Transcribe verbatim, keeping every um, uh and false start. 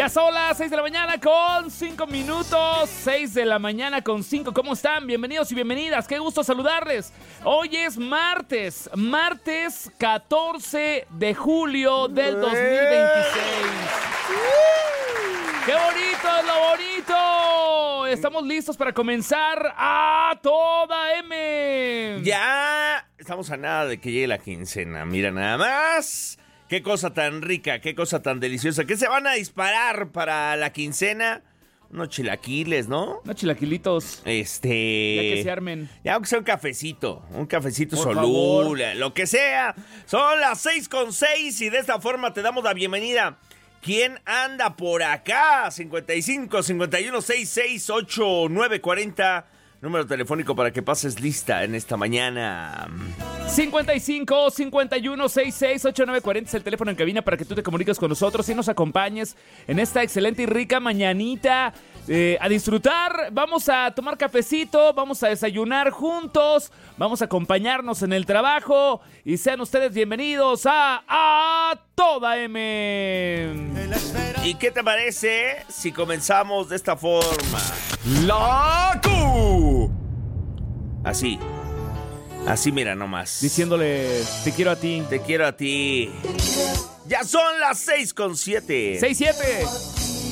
Ya son las seis de la mañana con cinco minutos. seis de la mañana con cinco. ¿Cómo están? Bienvenidos y bienvenidas. Qué gusto saludarles. Hoy es martes. Martes catorce de julio del dos mil veintiséis. ¡Qué bonito es lo bonito! Estamos listos para comenzar a toda M. Ya estamos a nada de que llegue la quincena. Mira nada más. Qué cosa tan rica, qué cosa tan deliciosa. ¿Qué se van a disparar para la quincena? Unos chilaquiles, ¿no? Unos chilaquilitos. Este... Ya que se armen. Ya aunque sea un cafecito, un cafecito Por soluble, favor. Lo que sea. Son las seis con seis y de esta forma te damos la bienvenida. ¿Quién anda por acá? cincuenta y cinco, cincuenta y uno, sesenta y seis, ochenta y nueve, cuarenta. Número telefónico para que pases lista en esta mañana. cincuenta y cinco, cincuenta y uno, sesenta y seis, ochenta y nueve, cuarenta es el teléfono en cabina para que tú te comuniques con nosotros y nos acompañes en esta excelente y rica mañanita. Eh, a disfrutar, vamos a tomar cafecito, vamos a desayunar juntos, vamos a acompañarnos en el trabajo y sean ustedes bienvenidos a, a Toda M. ¿Y qué te parece si comenzamos de esta forma? ¡La Q! Así. Así, mira nomás. Diciéndole, te quiero a ti. Te quiero a ti. Ya son las seis con siete. seis siete.